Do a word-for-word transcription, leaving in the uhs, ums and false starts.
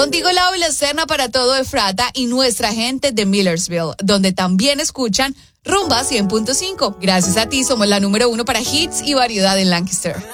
Contigo Lau y la Serna para todo Efrata y nuestra gente de Millersville, donde también escuchan Rumba cien punto cinco. Gracias a ti somos la número uno para hits y variedad en Lancaster.